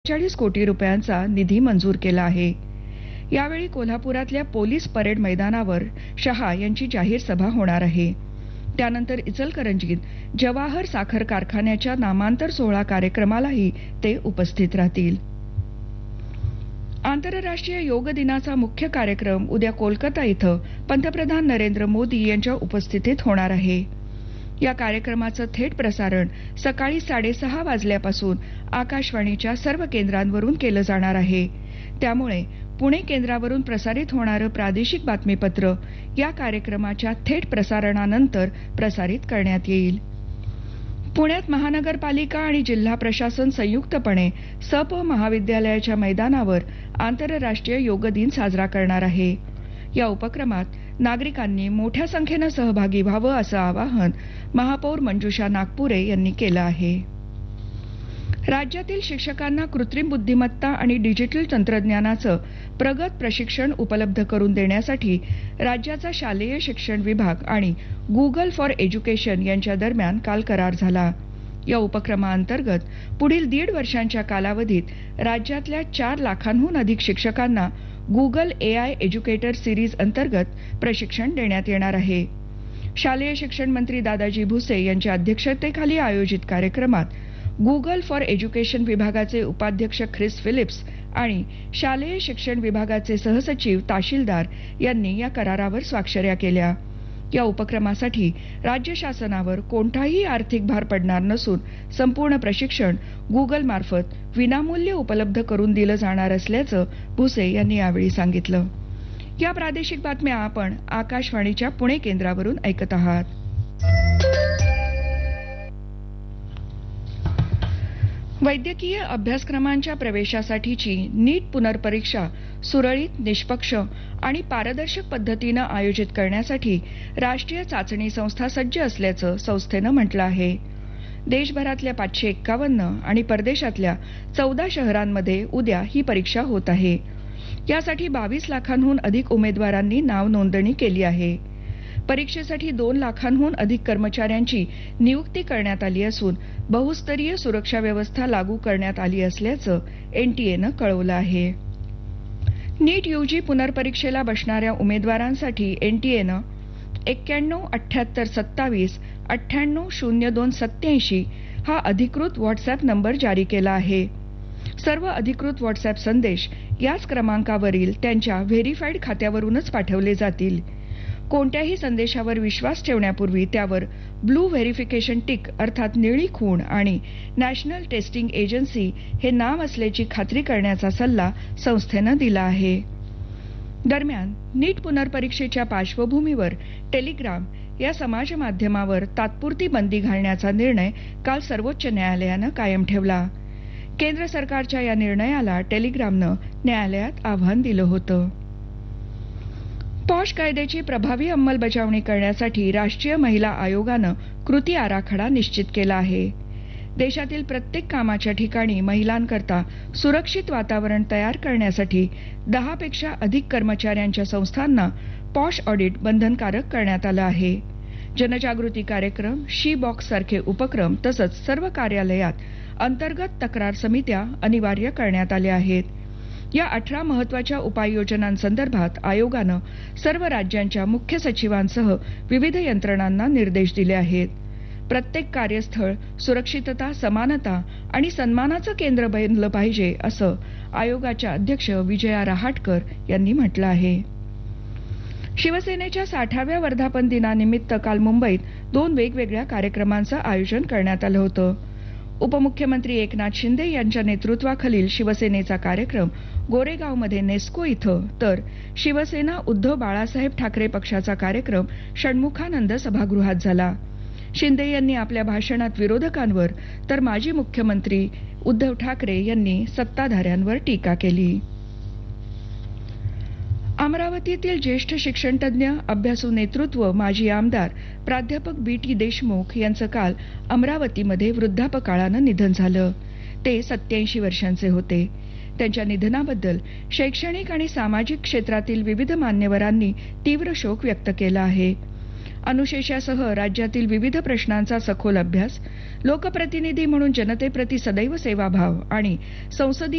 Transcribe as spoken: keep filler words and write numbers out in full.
चाळीस कोटी रुपयांचा निधी मंजूर केला आहे. यावेळी कोल्हापुरातल्या पोलीस परेड मैदानावर शहा यांची जाहीर सभा होणार आहे. त्यानंतर इचलकरंजीत जवाहर साखर कारखान्याच्या नामांतर सोहळा कार्यक्रमालाही ते उपस्थित राहतील. आंतरराष्ट्रीय योग दिनाचा मुख्य कार्यक्रम उद्या कोलकाता इथं पंतप्रधान नरेंद्र मोदी यांच्या उपस्थितीत होणार आहे. या कार्यक्रमाचं थेट प्रसारण सकाळी साडेसहा वाजल्यापासून आकाशवाणीच्या सर्व केंद्रांवरून केलं जाणार आहे. त्यामुळे पुणे केंद्रावरून प्रसारित होणारं प्रादेशिक बातमीपत्र या कार्यक्रमाच्या थेट प्रसारणानंतर प्रसारित करण्यात येईल. पुण्यात महानगरपालिका आणि जिल्हा प्रशासन संयुक्तपणे सप महाविद्यालयाच्या मैदानावर आंतरराष्ट्रीय योग दिन साजरा करणार आहे. या उपक्रमात नागरिकांनी मोठ्या संख्येनं सहभागी व्हावं असं आवाहन महापौर मंजुषा नागपुरे यांनी केलं आहे. राज्यातील शिक्षकांना कृत्रिम बुद्धिमत्ता आणि डिजिटल तंत्रज्ञानाचं प्रगत प्रशिक्षण उपलब्ध करून देण्यासाठी राज्याचा शालेय शिक्षण विभाग आणि गुगल फॉर एज्युकेशन यांच्या दरम्यान काल करार झाला. या उपक्रमाअंतर्गत पुढील दीड वर्षांच्या कालावधीत राज्यातल्या चार लाखांहून अधिक शिक्षकांना गुगल एआय एज्युकेटर सिरीज अंतर्गत प्रशिक्षण देण्यात येणार आहे. शालेय शिक्षण मंत्री दादाजी भुसे यांच्या अध्यक्षतेखाली आयोजित कार्यक्रमात गुगल फॉर एज्युकेशन विभागाचे उपाध्यक्ष ख्रिस फिलिप्स आणि शालेय शिक्षण विभागाचे सहसचिव ताशीलदार यांनी या करारावर स्वाक्षऱ्या केल्या. या उपक्रमासाठी राज्य शासनावर कोणताही आर्थिक भार पडणार नसून संपूर्ण प्रशिक्षण गुगल मार्फत विनामूल्य उपलब्ध करून दिलं जाणार असल्याचं भुसे यांनी यावेळी सांगितलं. या प्रादेशिक बातम्या आपण आकाशवाणीच्या पुणे केंद्रावरून ऐकत आहात. वैद्यकीय अभ्यासक्रमांच्या प्रवेशासाठीची नीट पुनर्परीक्षा सुरळीत, निष्पक्ष आणि पारदर्शक पद्धतीनं आयोजित करण्यासाठी राष्ट्रीय चाचणी संस्था सज्ज असल्याचं संस्थेनं म्हटलं आहे. देशभरातल्या पाचशे एक्कावन्न आणि परदेशातल्या चौदा शहरांमध्ये उद्या ही परीक्षा होत आहे. यासाठी बावीस लाखांहून अधिक उमेदवारांनी नाव नोंदणी केली आहे. परीक्षेसाठी दोन लाखांहून अधिक कर्मचाऱ्यांची नियुक्ती करण्यात आली असून बहुस्तरीय सुरक्षा व्यवस्था लागू करण्यात आली असल्याचं एनटीएनं कळवलं आहे. नीट यूजी पुनर्परीक्षेला बसणाऱ्या उमेदवारांसाठी एनटीएनं एक्क्याण्णव अठ्ठ्याहत्तर सत्तावीस अठ्ठ्याण्णव शून्य दोन सत्याऐंशी हा अधिकृत व्हॉट्सअप नंबर जारी केला आहे. सर्व अधिकृत व्हॉट्सअप संदेश याच क्रमांकावरील त्यांच्या व्हेरीफाईड खात्यावरूनच पाठवले जातील. कोणत्याही संदेशावर विश्वास ठेवण्यापूर्वी त्यावर ब्लू व्हेरिफिकेशन टिक अर्थात निळी खूण आणि नॅशनल टेस्टिंग एजन्सी हे नाव असल्याची खात्री करण्याचा सल्ला संस्थेनं दिला आहे. दरम्यान नीट पुनर्परीक्षेच्या पार्श्वभूमीवर टेलिग्राम या समाज माध्यमावर तात्पुरती बंदी घालण्याचा निर्णय काल सर्वोच्च न्यायालयानं कायम ठेवला. केंद्र सरकारच्या या निर्णयाला टेलिग्रामनं न्यायालयात आव्हान दिलं होतं. पॉश कायद्याची प्रभावी अंमलबजावणी करण्यासाठी राष्ट्रीय महिला आयोगानं कृती आराखडा निश्चित केला आहे. देशातील प्रत्येक कामाच्या ठिकाणी महिलांकरता सुरक्षित वातावरण तयार करण्यासाठी दहापेक्षा अधिक कर्मचाऱ्यांच्या संस्थांना पॉश ऑडिट बंधनकारक करण्यात आलं आहे. जनजागृती कार्यक्रम, शी बॉक्स सारखे उपक्रम तसंच सर्व कार्यालयात अंतर्गत तक्रार समित्या अनिवार्य करण्यात आल्या आहेत. या अठरा महत्वाच्या उपाययोजनांसंदर्भात आयोगानं सर्व राज्यांच्या मुख्य सचिवांसह विविध यंत्रणांना निर्देश दिले आहेत. प्रत्येक कार्यस्थळ सुरक्षितता, समानता आणि सन्मानाचं केंद्र बनलं पाहिजे असं आयोगाच्या अध्यक्ष विजया रहाटकर यांनी म्हटलं आहे. शिवसेनेच्या साठाव्या वर्धापन दिनानिमित्त काल मुंबईत दोन वेगवेगळ्या कार्यक्रमांचं आयोजन करण्यात आलं होतं. उपमुख्यमंत्री एकनाथ शिंदे यांच्या नेतृत्वाखालील शिवसेनेचा कार्यक्रम गोरेगावमध्ये नेस्को इथं तर शिवसेना उद्धव बाळासाहेब ठाकरे पक्षाचा कार्यक्रम षण्मुखानंद सभागृहात झाला. शिंदे यांनी आपल्या भाषणात विरोधकांवर तर माजी मुख्यमंत्री उद्धव ठाकरे यांनी सत्ताधाऱ्यांवर टीका केली. अमरावतीतील ज्येष्ठ शिक्षणतज्ज्ञ, अभ्यासू नेतृत्व, माजी आमदार प्राध्यापक बी टी देशमुख यांचं काल अमरावतीमध्ये वृद्धापकाळानं निधन झालं. ते सत्याऐंशी वर्षांचे होते. त्यांच्या निधनाबद्दल शैक्षणिक आणि सामाजिक क्षेत्रातील विविध मान्यवरांनी तीव्र शोक व्यक्त केला आहे. अनुशेषासह राज्यातील विविध प्रश्नांचा सखोल अभ्यास, लोकप्रतिनिधी म्हणून जनतेप्रती सदैव सेवाभाव आणि संसदीय